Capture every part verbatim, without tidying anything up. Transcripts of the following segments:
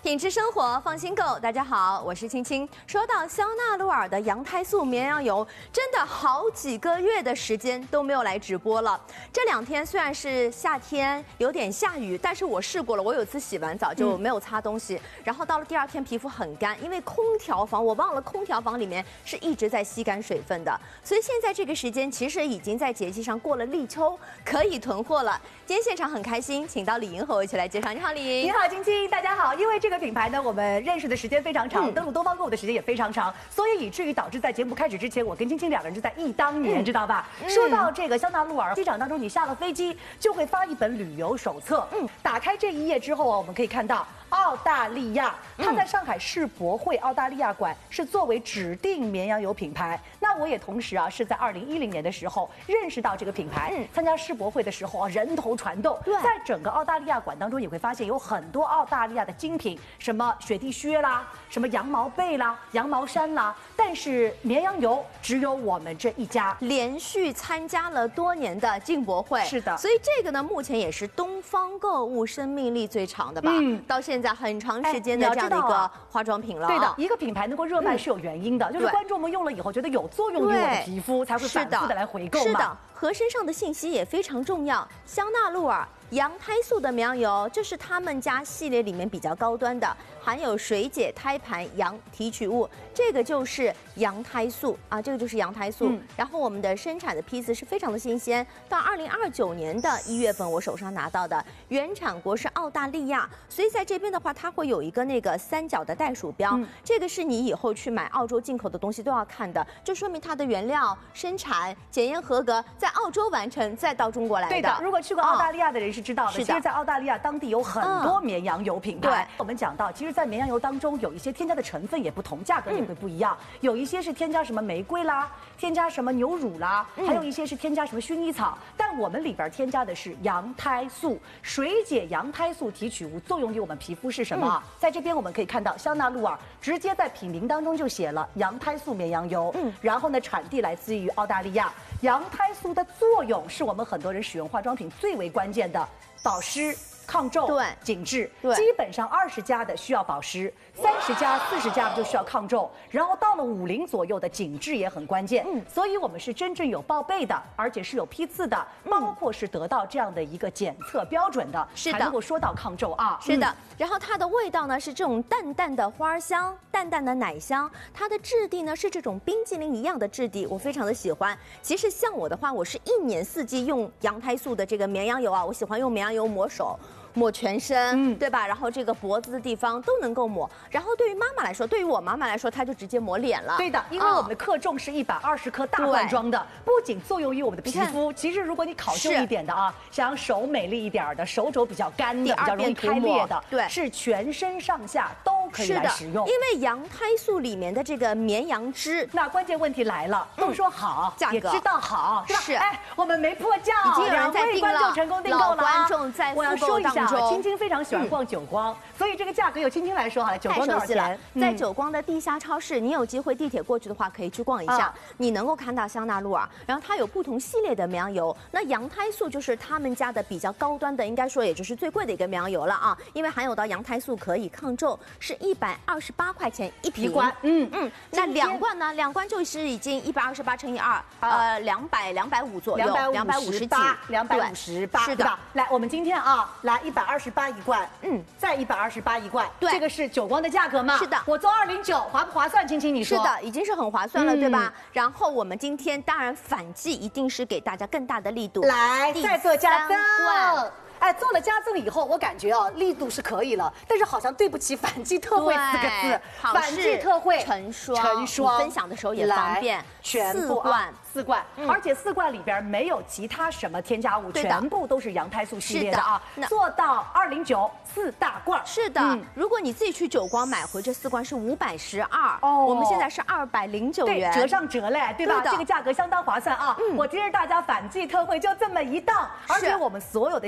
品质生活，放心购。大家好，我是青青。说到香娜露尔的羊胎素绵羊油，真的好几个月的时间都没有来直播了。这两天虽然是夏天，有点下雨，但是我试过了。我有次洗完澡就没有擦东西，嗯、然后到了第二天皮肤很干，因为空调房我忘了空调房里面是一直在吸干水分的，所以现在这个时间其实已经在节气上过了立秋，可以囤货了。今天现场很开心，请到李莹和我一起来介绍。你好，李莹。 你好，青青，大家好。因为这个品牌呢，我们认识的时间非常长，嗯、登录东方购物的时间也非常长，所以以至于导致在节目开始之前，我跟青青两个人就在忆当年，嗯、知道吧？嗯、说到这个香娜露尔，机场当中你下了飞机就会发一本旅游手册，嗯，打开这一页之后啊，我们可以看到澳大利亚，它在上海世博会澳大利亚馆是作为指定绵羊油品牌。那我也同时啊是在二零一零年的时候认识到这个品牌，嗯、参加世博会的时候啊人头攒动，在整个澳大利亚馆当中，你会发现有很多澳大利亚的精品，什么雪地靴啦，什么羊毛被啦、羊毛衫啦，但是绵羊油只有我们这一家。 连续参加了多年的进博会， 是的， 所以这个呢，目前也是东方购物生命力最长的吧？嗯，到现在很长时间的这样的一个化妆品了。 对的，一个品牌能够热卖是有原因的，就是观众们用了以后觉得有作用于我的皮肤，才会反复的来回购嘛。 是的，和身上的信息也非常重要。香娜露尔羊胎素的绵羊油，这是他们家系列里面比较高端的，含有水解胎盘羊提取物，这个就是羊胎素啊，这个就是羊胎素。嗯、然后我们的生产的批次是非常的新鲜，到二零二九年的一月份我手上拿到的，原产国是澳大利亚，所以在这边的话，它会有一个那个三角的袋鼠标，嗯、这个是你以后去买澳洲进口的东西都要看的，这说明它的原料、生产、检验合格，在澳洲完成，再到中国来的。 对的，如果去过澳大利亚的人是知道的，其实，在澳大利亚当地有很多绵羊油品牌。对，我们讲到，其实，在绵羊油当中有一些添加的成分也不同，价格也会不一样。嗯、有一些是添加什么玫瑰啦，添加什么牛乳啦，嗯、还有一些是添加什么薰衣草。但我们里边添加的是羊胎素，水解羊胎素提取物，作用于我们皮肤是什么？嗯、在这边我们可以看到，香娜露尔直接在品名当中就写了羊胎素绵羊油。嗯，然后呢，产地来自于澳大利亚。羊胎素的作用是我们很多人使用化妆品最为关键的。保湿、抗皱、对紧致，对，基本上二十加的需要保湿，三十加、四十加就需要抗皱，然后到了五零左右的紧致也很关键。嗯，所以我们是真正有报备的，而且是有批次的，包括是得到这样的一个检测标准的， 是的， 才能够说到抗皱啊。 是的，嗯、然后它的味道呢是这种淡淡的花香、淡淡的奶香，它的质地呢是这种冰激凌一样的质地，我非常的喜欢。其实像我的话，我是一年四季用羊胎素的这个绵羊油啊，我喜欢用绵羊油抹手。抹全身，嗯，对吧？然后这个脖子的地方都能够抹。然后对于妈妈来说，对于我妈妈来说，她就直接抹脸了。 对的，因为我们的克重是一百二十克大罐装的，不仅作用于我们的皮肤，其实如果你考究一点的啊，想手美丽一点的，手肘比较干的，比较容易开裂的，对，是全身上下都可以来使用。 因为羊胎素里面的这个绵羊脂， 那关键问题来了，都说好， 价格也知道好，是吧？ 是， 哎，我们没破价， 已经有人在订了， 就成功订购了。 老观众在我要说一下。青青非常喜欢逛久光，嗯、所以这个价格由青青来说好了。久光多少钱？ 在久光的地下超市，你有机会地铁过去的话，可以去逛一下，啊、你能够看到香娜露尔。然后它有不同系列的绵羊油，那羊胎素就是他们家的比较高端的，应该说也就是最贵的一个绵羊油了啊，因为含有到羊胎素可以抗皱，是一百二十八块钱一瓶。 一罐，嗯嗯。那两罐呢？两罐就是已经一百二十八乘以二，呃，两百两百五左右， 两百五十几，两百五十八，是的。来，我们今天啊，来一百二十八一罐，嗯，再一百二十八一罐，对，这个是久光的价格吗？ 是的， 我做二零九，划不划算？青青，你说？ 是的，已经是很划算了，嗯、对吧？然后我们今天当然反季一定是给大家更大的力度， 来再做加增。哎，做了加赠以后，我感觉哦，力度是可以了，但是好像对不起反季特惠四个字。反季特惠成双， 成双， 分享的时候也方便。 全部啊，四罐，嗯、而且四罐里边没有其他什么添加物，全部都是羊胎素系列的啊。做到二零九四大罐。 是的，嗯、如果你自己去久光买回这四罐是五百十二，哦，我们现在是二百零九元， 折上折嘞，对吧？对这个价格相当划算啊！嗯、我今日大家反季特惠就这么一档，而且我们所有的现货都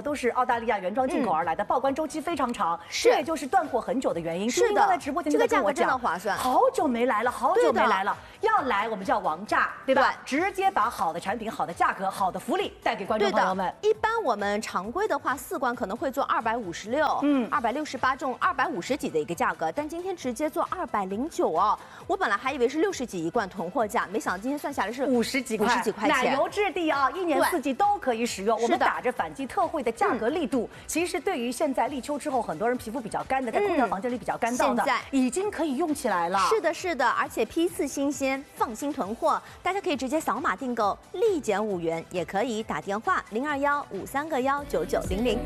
都是澳大利亚原装进口而来的，报关周期非常长， 是， 这也就是断货很久的原因。 是的， 刚才直播间就在跟我讲， 这个价格真的划算， 好久没来了，好久没来了，要来我们叫王炸，对吧？ 对， 直接把好的产品、好的价格、好的福利带给观众朋友们。 一般我们常规的话，四罐可能会做二百五十六，嗯，二百六十八这种二百五十几的一个价格，但今天直接做二百零九哦。我本来还以为是六十几一罐囤货价，没想到今天算下来是五十几块， 五十几块钱。 奶油质地啊，一年四季都可以使用。我们打着反季特惠的价格力度，嗯、其实对于现在立秋之后，很多人皮肤比较干的，在空调房间里比较干燥的，现在已经可以用起来了。 是的，是的，而且批次新鲜，放心囤货。大家可以直接扫码订购，立减五元，也可以打电话零二幺五三个幺九九零零。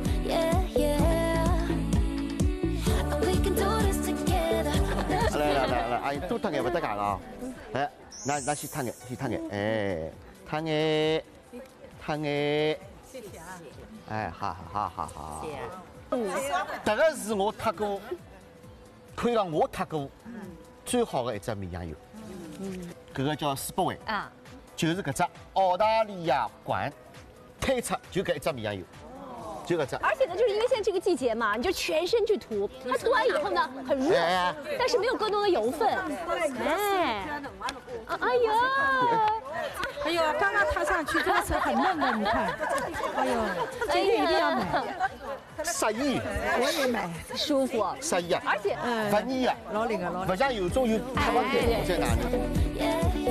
来来来来，阿姨多烫眼不得干了啊！来，那那去烫眼，去烫眼，哎，烫眼，烫眼。谢谢啊。哎，好好好好。谢谢。嗯，这个是我擦过，可以让我擦过最好的一只绵羊油。嗯。这个叫斯伯维啊，就是搿只澳大利亚馆推出就搿一只绵羊油。就个这， 而且呢，就是因为现在这个季节嘛，你就全身去涂，它涂完以后呢，很热，但是没有更多的油分。哎，哎呀， 哎呦，刚刚擦上去真的是很嫩的，你看，哎呦，今天一定要买。 适宜， 我也买， 舒服， 适宜啊， 而且不腻啊， 老灵个老灵， 不像有种有太不对，在哪里？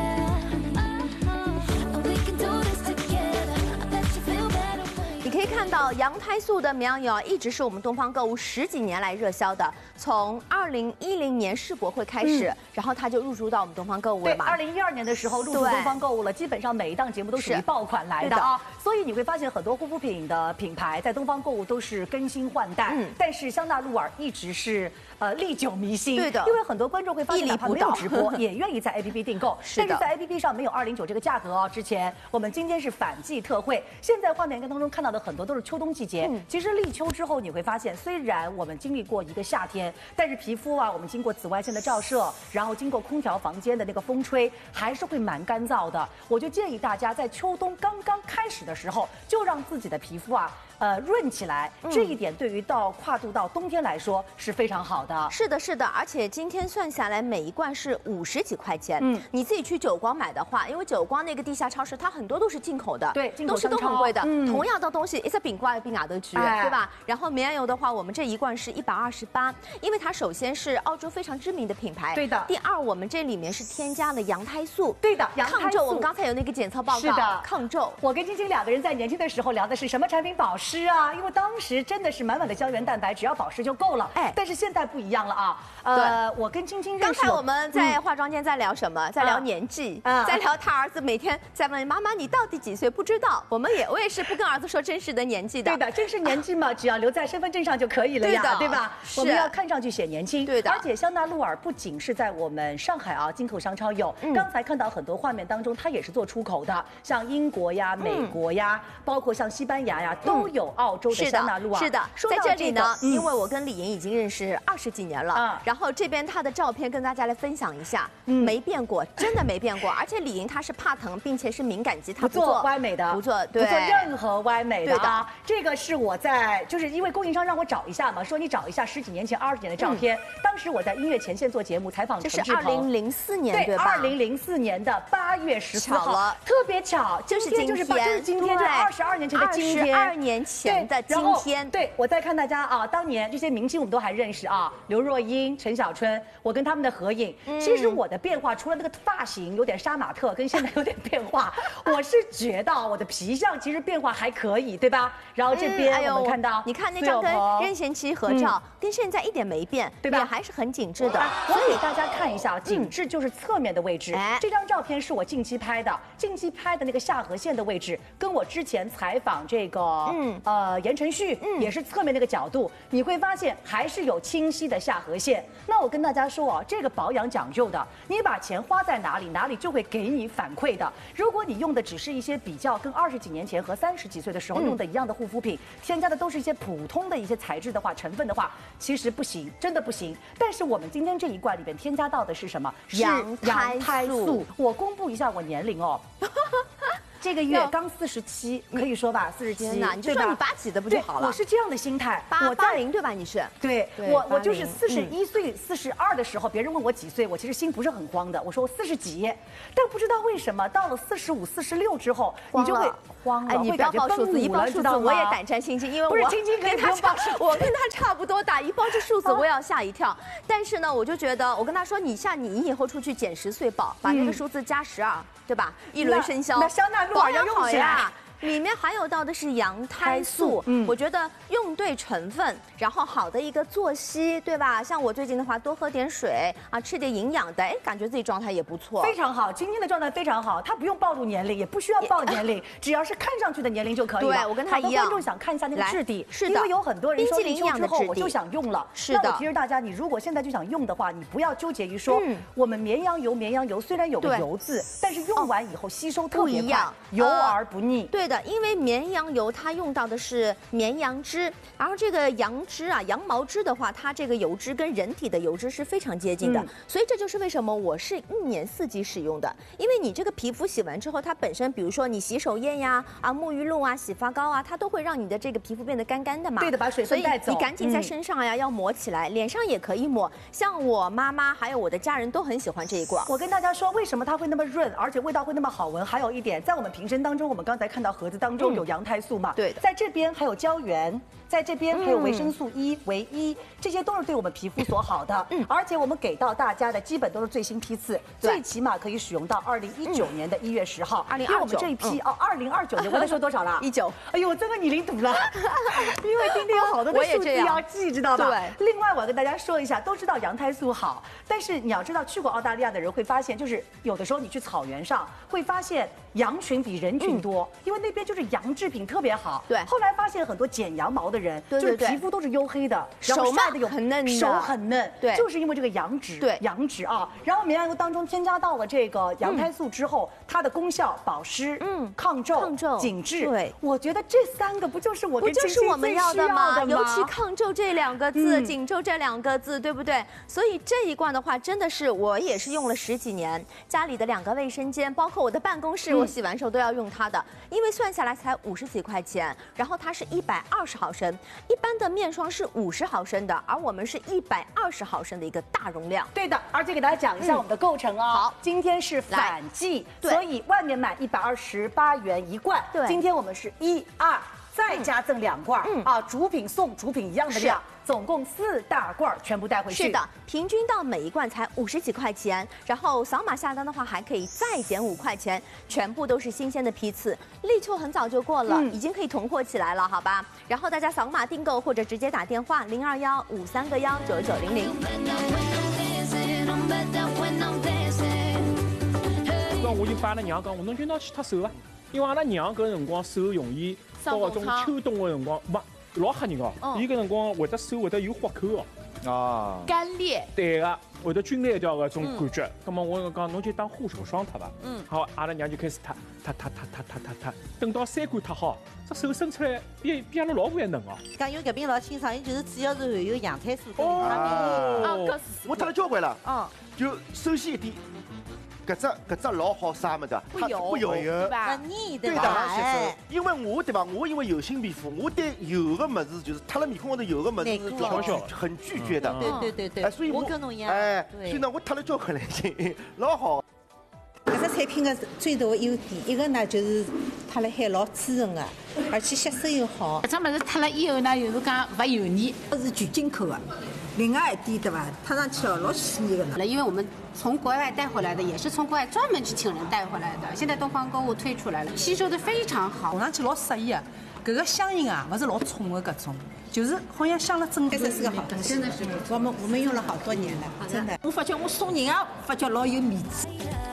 可以看到羊胎素的绵羊油一直是我们东方购物十几年来热销的，从二零一零年世博会开始，嗯、然后它就入驻到我们东方购物了嘛。 对，二零一二年的时候入驻东方购物了，基本上每一档节目都属于爆款来的啊。所以你会发现很多护肤品的品牌在东方购物都是更新换代，嗯、但是香娜露尔一直是呃历久弥新。 对的， 因为很多观众会发现哪怕没有直播，也愿意在 A P P 订购，但是在 A P P 上没有二零九这个价格哦。之前我们今天是反季特惠，现在画面当中看到的很多都是秋冬季节。嗯、其实立秋之后你会发现，虽然我们经历过一个夏天，但是皮肤啊，我们经过紫外线的照射，然后经过空调房间的那个风吹，还是会蛮干燥的。我就建议大家在秋冬刚刚开始的时候，就让自己的皮肤啊。呃，润起来，这一点对于到跨度到冬天来说是非常好的。 是的，是的，而且今天算下来，每一罐是五十几块钱。嗯，你自己去久光买的话，因为久光那个地下超市，它很多都是进口的， 对，进口东西都很贵的。嗯，同样的东西，一次饼挂一饼哪都去，对吧？然后绵羊油的话，我们这一罐是一百二十八，因为它首先是澳洲非常知名的品牌， 对的。 第二，我们这里面是添加了羊胎素， 对的，羊胎素抗皱。我们刚才有那个检测报告， 是的， 抗皱。 我跟晶晶两个人在年轻的时候聊的是什么产品保湿啊？因为当当时真的是满满的胶原蛋白，只要保湿就够了。哎，但是现在不一样了啊。呃，我跟晶晶认识。 刚才我们在化妆间在聊什么？在聊年纪，在聊他儿子每天在问妈妈你到底几岁？不知道。我们也我也是不跟儿子说真实的年纪的。 对的，真实年纪嘛，只要留在身份证上就可以了呀，对吧？我们要看上去显年轻。 对的。 而且香娜露尔不仅是在我们上海啊进口商超有，刚才看到很多画面当中，它也是做出口的，像英国呀、美国呀，包括像西班牙呀，都有澳洲的香娜露尔。 是的，在这里呢，因为我跟李莹已经认识二十几年了，然后这边她的照片跟大家来分享一下，没变过，真的没变过。而且李莹她是怕疼，并且是敏感肌，她不做歪美的， 不做不做任何歪美的啊。这个是我在，就是因为供应商让我找一下嘛，说你找一下十几年前、二十年的照片。当时我在音乐前线做节目采访陈志鹏，这是二零零四年对吧？二零零四年的八月十四号，特别巧， 就是今天， 就是就是今天，就二十二年前的今天， 二十二年前的今天。 对，我再看大家啊，当年这些明星我们都还认识啊，刘若英、陈小春，我跟他们的合影。嗯、其实我的变化除了那个发型有点杀马特，跟现在有点变化，我是觉得我的皮相其实变化还可以，对吧？然后这边我们看到， 嗯哎、你看那张跟任贤齐合照，嗯、跟现在一点没变， 对吧？ 也还是很紧致的。 我给大家看一下，紧致就是侧面的位置。嗯、这张照片是我近期拍的，近期拍的那个下颌线的位置，跟我之前采访这个嗯呃言承旭。嗯，也是侧面那个角度，你会发现还是有清晰的下颌线。那我跟大家说啊，这个保养讲究的，你把钱花在哪里，哪里就会给你反馈的。如果你用的只是一些比较跟二十几年前和三十几岁的时候用的一样的护肤品，嗯、添加的都是一些普通的一些材质的话，成分的话，其实不行，真的不行。但是我们今天这一罐里边添加到的是什么？ 羊胎素。 我公布一下我年龄哦。 这个月刚四十七，可以说吧，四十七。 天哪，你就说你八几的不就好了？ 我是这样的心态， 八八零对吧？你是？ 对，我我就是四十一岁、四十二的时候，别人问我几岁，我其实心不是很慌的，我说我四十几，但不知道为什么到了四十五、四十六之后，你就会慌了。哎， 你不要报数字，一报数字我也胆战心惊，因为不是青青跟他差， 我跟他差不多大，一报这数字我也要吓一跳。但是呢，我就觉得，我跟他说，你下你以后出去减十岁报，把这个数字加十二，对吧？一轮生肖， 那香奈露要用起来。 里面含有到的是羊胎素，嗯，我觉得用对成分，然后好的一个作息，对吧？像我最近的话，多喝点水啊，吃点营养的，哎，感觉自己状态也不错， 非常好。今天的状态非常好，他不用暴露年龄，也不需要报年龄，只要是看上去的年龄就可以了。 对，我跟他一样。 好多观众想看一下那个质地， 是的， 因为有很多人说冰淇淋之后我就想用了， 是的。 那我提示大家，你如果现在就想用的话，你不要纠结于说，我们绵羊油，绵羊油虽然有个油字，但是用完以后吸收特别快，油而不腻。 对的，因为绵羊油它用到的是绵羊脂，然后这个羊脂啊，羊毛脂的话，它这个油脂跟人体的油脂是非常接近的，嗯、所以这就是为什么我是一年四季使用的。因为你这个皮肤洗完之后，它本身比如说你洗手液呀、啊沐浴露啊、洗发膏啊，它都会让你的这个皮肤变得干干的嘛。 对的，把水分带走。 所以你赶紧在身上呀、嗯、要抹起来，脸上也可以抹。像我妈妈还有我的家人都很喜欢这一罐。 我跟大家说，为什么它会那么润，而且味道会那么好闻？还有一点，在我们瓶身当中，我们刚才看到盒子当中有羊胎素。 对的， 在这边还有胶原，在这边还有维生素 E、维 E， 这些都是对我们皮肤所好的。嗯，而且我们给到大家的基本都是最新批次，最起码可以使用到二零一九年的一月十号。 二零二九，因为我们这一批哦，二零二九年我在说多少了？ 一九。 哎呦，我真的你零赌了，因为今天有好多的数字要记，知道吧？ 对。 另外，我要跟大家说一下，都知道羊胎素好，但是你要知道，去过澳大利亚的人会发现，就是有的时候你去草原上会发现羊群比人群多，因为那边就是羊制品特别好。 对。 后来发现很多剪羊毛的人，就是皮肤都是黝黑的， 手晒的有很嫩， 手很嫩， 对， 就是因为这个羊脂， 对， 羊脂啊。然后绵羊油当中添加到了这个羊胎素之后，它的功效保湿、嗯，抗皱、 抗皱、 紧致。 对， 我觉得这三个不就是我不就是我们要的吗？ 尤其抗皱这两个字，紧皱这两个字，对不对？所以这一罐的话，真的是我也是用了十几年，家里的两个卫生间，包括我的办公室，我洗完手都要用它的，因为算下来才五十几块钱，然后它是一百二十毫升，一般的面霜是五十毫升的，而我们是一百二十毫升的一个大容量。 对的，而且给大家讲一下我们的构成啊。好，今天是反季，所以外面买一百二十八元一罐，对，今天我们是一二再加赠两罐，嗯啊，主品送主品一样的量。总共四大罐全部带回去， 是的，平均到每一罐才五十几块钱，然后扫码下单的话还可以再减五块钱，全部都是新鲜的批次，立秋很早就过了，嗯、已经可以囤货起来了，好吧？然后大家扫码订购或者直接打电话零二幺五三个幺九九零零。 刚我已经帮阿拉娘讲，我侬就拿去脱手啊，因为阿拉娘搿辰光手容易到搿种秋冬的辰光，没。老吓人哦！伊搿辰光会得手会得有豁口哦， 啊， 干裂。 对个，会得皲裂掉搿种感觉。咁么我讲侬就当护手霜脱伐？嗯。好，阿拉娘就开始脱，脱脱脱脱脱脱脱，等到三罐脱好，这手伸出来比比阿拉老婆还嫩哦。 讲因为搿边老清爽，伊就是主要是含有羊胎素跟维他命。 哦，我脱了交关了。嗯。就首先一点。搿只搿只老好啥么的， 不油不油对吧？腻对的，因为我对吧，我因为油性皮肤，我对油的物事就是脱了面孔高头油的物事是很很拒绝的。 对对对对， 哎，所以我跟侬一样， 哎，所以呢，我脱了交关了已经老好。 搿只产品的最大的优点，一个呢就是脱了海老滋润的，而且吸收又好。 搿只物事脱了以后呢，又是讲勿油腻， 这是全进口的。另外一点对吧，踏上去哦老细腻的呢。 因为我们从国外带回来的，也是从国外专门去请人带回来的。现在东方购物推出来了，吸收的非常好， 闻上去老适意啊。搿个香型啊，勿是老冲的搿种，就是好像香了整个。这是个好东西，真的是。我们我们用了好多年了，真的。我发觉我送人啊，发觉老有面子。